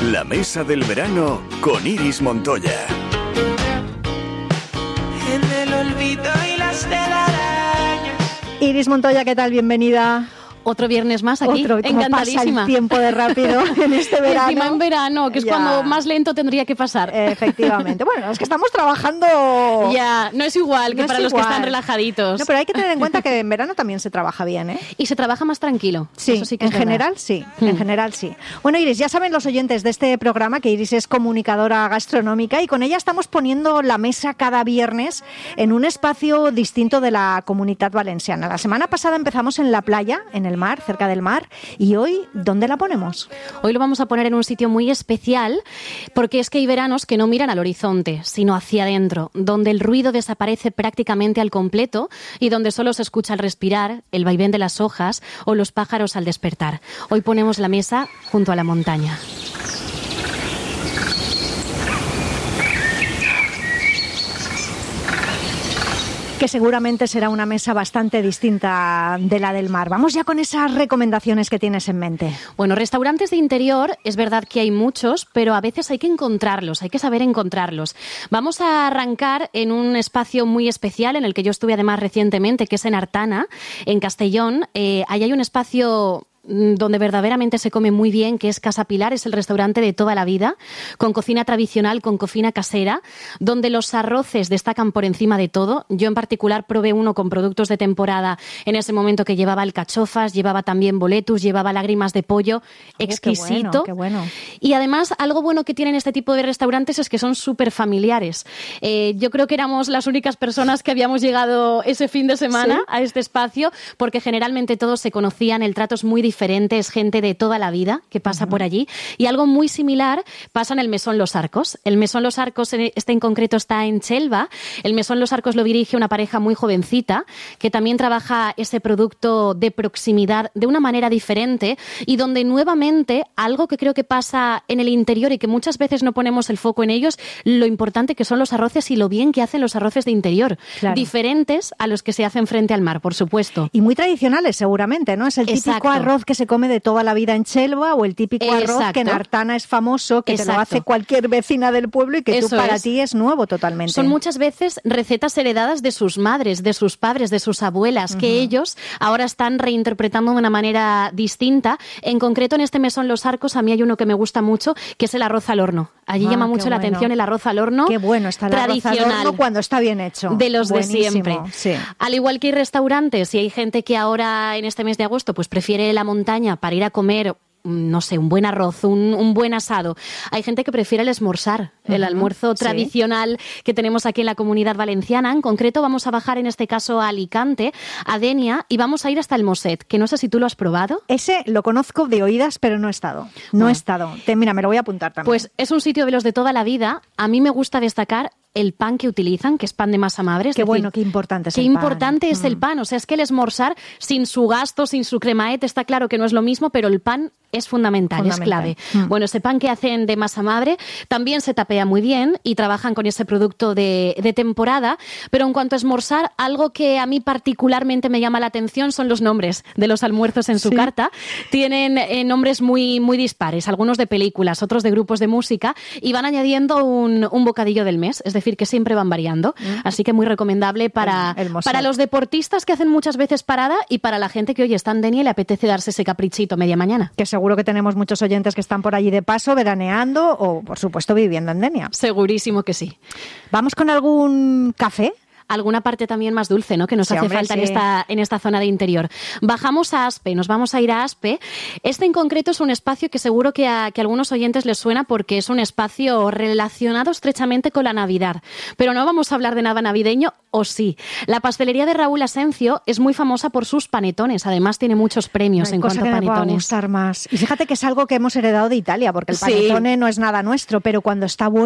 La mesa del verano con Iris Montoya. En el olvido y las telarañas. Iris Montoya, ¿qué tal? Bienvenida. Otro viernes más aquí, encantadísima. Pasa el tiempo de rápido en este verano. Y encima en verano, que es cuando más lento tendría que pasar. Efectivamente. Bueno, es que estamos trabajando... Ya, no es igual que para los que están relajaditos. No, pero hay que tener en cuenta que en verano también se trabaja bien, ¿eh? Y se trabaja más tranquilo. Sí, eso sí que en general sí, en general sí. Bueno, Iris, ya saben los oyentes de este programa que Iris es comunicadora gastronómica y con ella estamos poniendo la mesa cada viernes en un espacio distinto de la Comunitat Valenciana. La semana pasada empezamos en la playa, en el mar, cerca del mar, y hoy, ¿dónde la ponemos? Hoy lo vamos a poner en un sitio muy especial, porque es que hay veranos que no miran al horizonte, sino hacia adentro, donde el ruido desaparece prácticamente al completo y donde solo se escucha el respirar, el vaivén de las hojas o los pájaros al despertar. Hoy ponemos la mesa junto a la montaña. Que seguramente será una mesa bastante distinta de la del mar. Vamos ya con esas recomendaciones que tienes en mente. Bueno, restaurantes de interior, es verdad que hay muchos, pero a veces hay que encontrarlos, hay que saber encontrarlos. Vamos a arrancar en un espacio muy especial en el que yo estuve además recientemente, que es en Artana, en Castellón. Ahí hay un espacio donde verdaderamente se come muy bien, que es Casa Pilar, es el restaurante de toda la vida, con cocina tradicional, con cocina casera, donde los arroces destacan por encima de todo. Yo en particular probé uno con productos de temporada en ese momento que llevaba alcachofas, llevaba también boletus, llevaba lágrimas de pollo, exquisito. Qué bueno. Y además, algo bueno que tienen este tipo de restaurantes es que son súper familiares. Yo creo que éramos las únicas personas que habíamos llegado ese fin de semana a este espacio, porque generalmente todos se conocían, el trato es muy diferente, es gente de toda la vida que pasa por allí. Y algo muy similar pasa en el Mesón Los Arcos. El Mesón Los Arcos, este en concreto, está en Chelva. El Mesón Los Arcos lo dirige una pareja muy jovencita que también trabaja ese producto de proximidad de una manera diferente y donde nuevamente algo que creo que pasa en el interior y que muchas veces no ponemos el foco en ellos, lo importante que son los arroces y lo bien que hacen los arroces de interior. Claro. Diferentes a los que se hacen frente al mar, por supuesto. Y muy tradicionales seguramente, ¿no? Es el típico arroz que se come de toda la vida en Chelva o el típico arroz que en Artana es famoso, que te lo hace cualquier vecina del pueblo y que tú para ti es nuevo totalmente. Son muchas veces recetas heredadas de sus madres, de sus padres, de sus abuelas, que ellos ahora están reinterpretando de una manera distinta. En concreto, en este Mesón Los Arcos, a mí hay uno que me gusta mucho, que es el arroz al horno. Allí llama mucho la atención el arroz al horno. Qué bueno está el arroz al horno cuando está bien hecho. De los buenísimo, de siempre. Sí. Al igual que hay restaurantes y hay gente que ahora en este mes de agosto pues prefiere la montaña para ir a comer, no sé, un buen arroz, un buen asado. Hay gente que prefiere el esmorzar, el almuerzo tradicional que tenemos aquí en la Comunidad Valenciana. En concreto vamos a bajar en este caso a Alicante, a Denia, y vamos a ir hasta el Mosset, que no sé si tú lo has probado. Ese lo conozco de oídas, pero no he estado. No he estado. Mira, me lo voy a apuntar también. Pues es un sitio de los de toda la vida. A mí me gusta destacar el pan que utilizan, que es pan de masa madre. Qué bueno, qué importante es el pan. Qué importante es el pan. O sea, es que el esmorzar sin su gasto, sin su cremaete, está claro que no es lo mismo, pero el pan es fundamental, es clave. Bueno, ese pan que hacen de masa madre también se tapea muy bien y trabajan con ese producto de temporada, pero en cuanto a esmorzar, algo que a mí particularmente me llama la atención son los nombres de los almuerzos en su carta. Tienen nombres muy, muy dispares, algunos de películas, otros de grupos de música, y van añadiendo un bocadillo del mes, es decir, que siempre van variando. Así que muy recomendable para los deportistas que hacen muchas veces parada y para la gente que hoy está en Denia y le apetece darse ese caprichito media mañana. Que seguro que tenemos muchos oyentes que están por allí de paso, veraneando o, por supuesto, viviendo en Denia. Segurísimo que sí. ¿Vamos con algún café? Alguna parte también más dulce, ¿no? Que nos hace falta en esta zona de interior. Bajamos a Aspe, nos vamos a ir a Aspe. Este en concreto es un espacio que seguro que a algunos oyentes les suena porque es un espacio relacionado estrechamente con la Navidad. Pero no vamos a hablar de nada navideño, ¿o sí? La pastelería de Raúl Asencio es muy famosa por sus panetones. Además tiene muchos premios en cuanto a panetones. Me pueda gustar más. Y fíjate que es algo que hemos heredado de Italia, porque el panetone no es nada nuestro, pero cuando está bueno...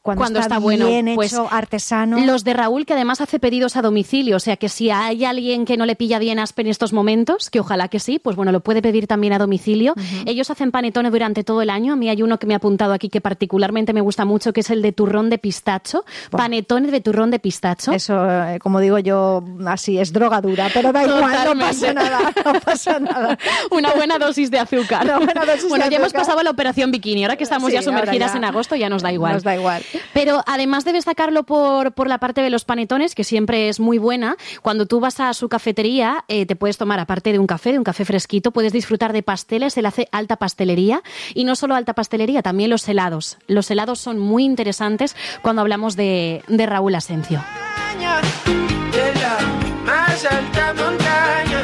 Cuando está bueno, bien hecho, pues, artesano. Los de Raúl, que además hace pedidos a domicilio, o sea que si hay alguien que no le pilla bien Aspe en estos momentos, que ojalá que sí, pues bueno, lo puede pedir también a domicilio. Ellos hacen panetones durante todo el año. A mí hay uno que me ha apuntado aquí que particularmente me gusta mucho, que es el de turrón de pistacho. Panetones de turrón de pistacho. Eso, como digo yo, así es drogadura, pero da igual, no pasa nada, no pasa nada. Una buena dosis de azúcar. Bueno, ya hemos pasado a la operación bikini, ahora que estamos ya sumergidas en agosto ya nos da igual. Nos da igual. Pero además de destacarlo por la parte de los panetones, que siempre es muy buena, cuando tú vas a su cafetería te puedes tomar, aparte de un café fresquito, puedes disfrutar de pasteles, él hace alta pastelería, y no solo alta pastelería, también los helados. Los helados son muy interesantes cuando hablamos de Raúl Asencio. De la más alta montaña,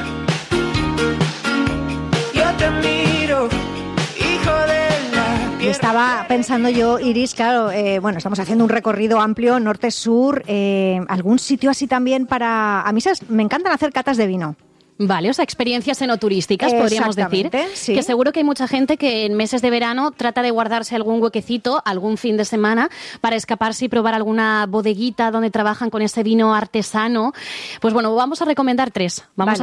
yo te miro, hijo de la Y estaba pensando yo, Iris, claro, bueno, estamos haciendo un recorrido amplio, norte-sur, algún sitio así también para... A mí me encantan hacer catas de vino. Vale, o sea, experiencias enoturísticas, podríamos decir. Sí. Que seguro que hay mucha gente que en meses de verano trata de guardarse algún huequecito, algún fin de semana, para escaparse y probar alguna bodeguita donde trabajan con ese vino artesano. Pues bueno, vamos a recomendar tres.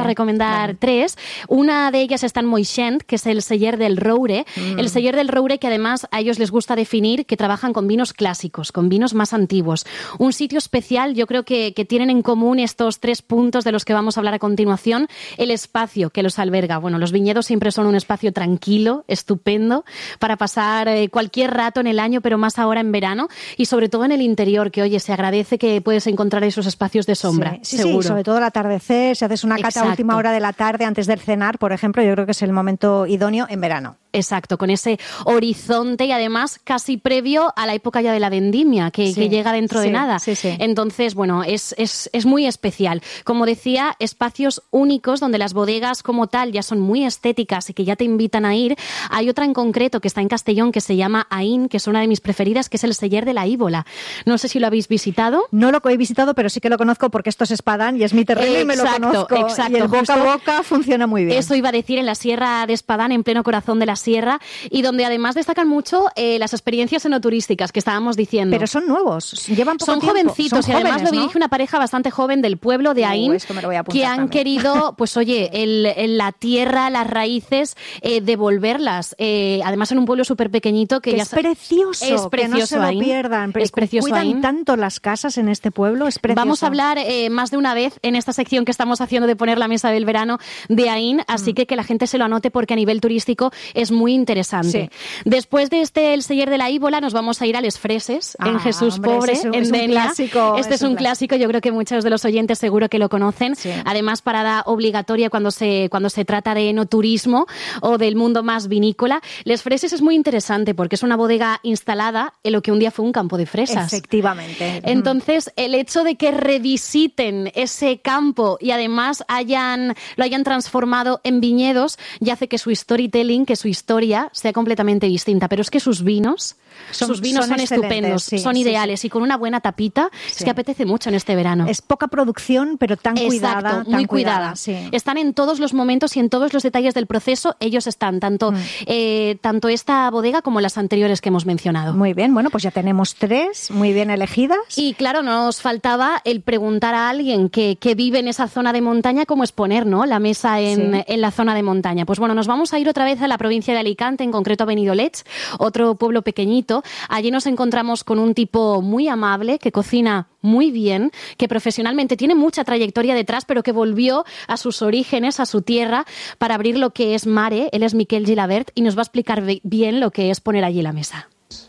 Tres. Una de ellas está en Moixent, que es el Celler del Roure. El Celler del Roure, que además a ellos les gusta definir que trabajan con vinos clásicos, con vinos más antiguos. Un sitio especial, yo creo que tienen en común estos 3 puntos de los que vamos a hablar a continuación. El espacio que los alberga. Bueno, los viñedos siempre son un espacio tranquilo, estupendo, para pasar cualquier rato en el año, pero más ahora en verano, y sobre todo en el interior, que oye, se agradece que puedes encontrar esos espacios de sombra. Sí, seguro. Sí, sobre todo al atardecer, si haces una cata a última hora de la tarde antes del cenar, por ejemplo, yo creo que es el momento idóneo en verano. Exacto, con ese horizonte y además casi previo a la época ya de la vendimia, que llega dentro de nada. Sí. Entonces, bueno, es muy especial. Como decía, espacios únicos donde las bodegas como tal ya son muy estéticas y que ya te invitan a ir. Hay otra en concreto que está en Castellón que se llama Aín, que es una de mis preferidas, que es el Celler de la Íbola. No sé si lo habéis visitado. No lo he visitado, pero sí que lo conozco porque esto es Espadán y es mi terreno y me lo conozco. Exacto. Y el boca a boca funciona muy bien. Eso iba a decir, en la Sierra de Espadán, en pleno corazón de la sierra, y donde además destacan mucho las experiencias enoturísticas que estábamos diciendo. Pero son nuevos, llevan poco tiempo. Jovencitos, son y además jóvenes, lo dirige una pareja bastante joven del pueblo de Aín, que han querido, pues oye, la tierra, las raíces, devolverlas. Además en un pueblo súper pequeñito que ya es precioso, que no se lo Aín. pierdan. Es precioso. Cuidan Aín. tanto las casas en este pueblo, es precioso. Vamos a hablar más de una vez en esta sección que estamos haciendo de poner la mesa del verano de Aín, así que la gente se lo anote porque a nivel turístico es muy interesante. Sí. Después de el Celler de la Íbola nos vamos a ir a Les Freses, en Jesús Pobre, en Denia. Este es un clásico, yo creo que muchos de los oyentes seguro que lo conocen. Sí. Además, parada obligatoria cuando se trata de enoturismo o del mundo más vinícola. Les Freses es muy interesante porque es una bodega instalada en lo que un día fue un campo de fresas. Efectivamente. Entonces, el hecho de que revisiten ese campo y además lo hayan transformado en viñedos ya hace que su storytelling, que su historia sea completamente distinta. Pero es que sus vinos son estupendos, son ideales y con una buena tapita es que apetece mucho en este verano. Es poca producción, pero tan cuidada. Muy cuidada. Sí. Están en todos los momentos y en todos los detalles del proceso, ellos están, tanto esta bodega como las anteriores que hemos mencionado. Muy bien, bueno, pues ya tenemos 3 muy bien elegidas. Y claro, nos faltaba el preguntar a alguien que vive en esa zona de montaña cómo es poner, ¿no?, la mesa en la zona de montaña. Pues bueno, nos vamos a ir otra vez a la provincia de Alicante, en concreto a Benidolets, otro pueblo pequeñito. Allí nos encontramos con un tipo muy amable que cocina muy bien, que profesionalmente tiene mucha trayectoria detrás, pero que volvió a sus orígenes, a su tierra, para abrir lo que es Mare. Él es Miquel Gilabert y nos va a explicar bien lo que es poner allí la mesa.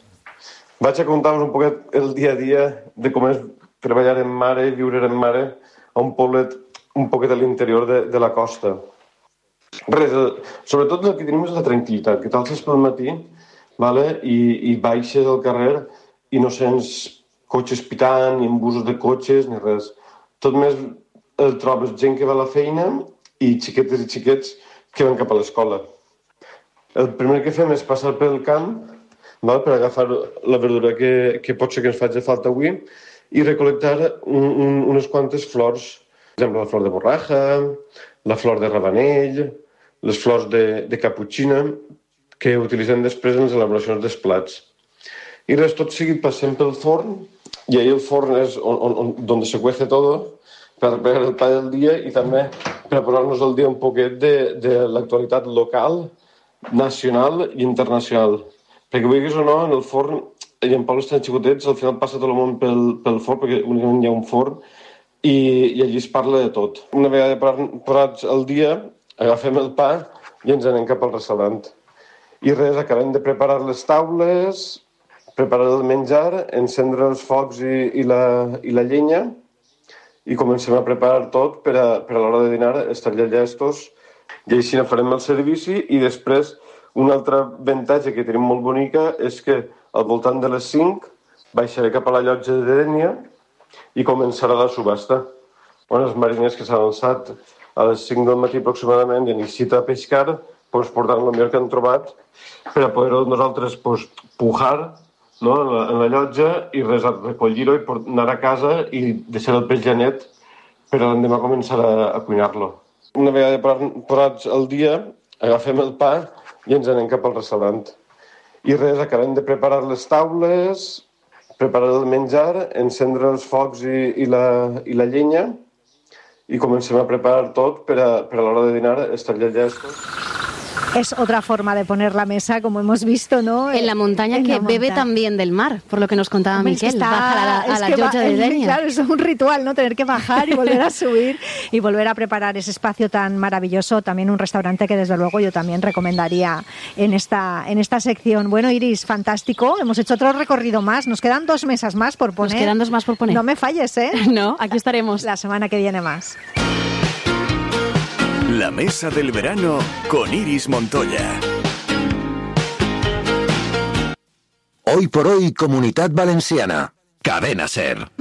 Vaig a contar-vos un poquet el dia a dia de com és treballar en Mare, viure en Mare, a un poblet un poquet a l'interior de la costa. Res, sobretot el que tenim és la tranquil·litat, que t'alces pel matí, vale? I baixes al carrer i no sents cotxes pitant, ni busos de cotxes, ni res. Tot més el trobes gent que va a la feina i xiquetes i xiquets que van cap a l'escola. El primer que fem és passar pel camp, val? Per agafar la verdura que pot ser que ens faci falta avui i recolectar unes quantes flors. Per exemple, la flor de borraja, la flor de rabanell, les flors de caputxina, que utilitzem després en les elaboracions dels plats. I res, tot seguit passem pel forn, i ahí el forn és on se cuece todo, per preparar el pa del dia i també per posar-nos al dia un poquet de l'actualitat local, nacional i internacional. Perquè vulguis o no, en el forn, i en pobles tan xicotets, al final passa tot el món pel forn, perquè únicament hi ha un forn, i allí es parla de tot. Una vegada posats al dia, agafem el pa i ens anem cap al restaurant. I res, acabem de preparar les taules, preparar el menjar, encendre els focs i la llenya, i comencem a preparar tot per a l'hora de dinar estar ja llestos, i així farem el servici. I després, un altre avantatge que tenim molt bonica és que al voltant de les 5 baixaré cap a la llotja de Dénia i començarà la subhasta. Els mariners que s'han alçat a les 5 del matí aproximadament i han eixit a pescar, portant el millor que han trobat per a poder nosaltres pujar, no, en la llotja i recollir-ho i anar a casa i deixar el peix ja net per a l'endemà començar a cuinar-lo. Una vegada posats al dia, agafem el pa i ens anem cap al restaurant. I res, acabem de preparar les taules, preparar el menjar, encendre els focs i la llenya, i comencem a preparar tot per a l'hora de dinar estar ja llestos. Es otra forma de poner la mesa, como hemos visto, ¿no? En la montaña, que bebe también del mar, por lo que nos contaba Miquel. Baja a la llotja de Dénia. Claro, es un ritual, ¿no? Tener que bajar y volver a subir y volver a preparar ese espacio tan maravilloso. También un restaurante que, desde luego, yo también recomendaría en esta sección. Bueno, Iris, fantástico. Hemos hecho otro recorrido más. Nos quedan 2 mesas más por poner. Nos quedan 2 más por poner. No me falles, ¿eh? No, aquí estaremos. La semana que viene más. La mesa del verano con Iris Montoya. Hoy por hoy, Comunitat Valenciana. Cadena SER.